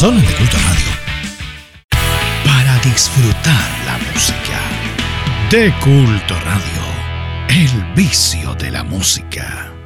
Solo de Culto Radio. Para disfrutar la música. De Culto Radio. El vicio de la música.